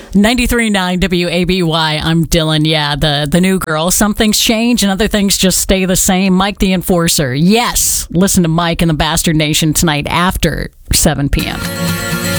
93.9 WABY. I'm Dylan. Yeah, the new girl. Some things change and other things just stay the same. Mike the Enforcer. Yes. Listen to Mike in the Bastard Nation tonight after 7 p.m.